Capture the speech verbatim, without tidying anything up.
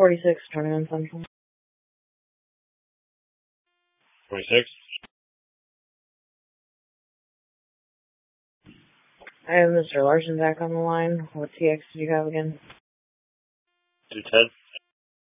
forty-six, twenty-nine Central. forty-six? I have Mister Larson back on the line. What T X did you have again? two ten.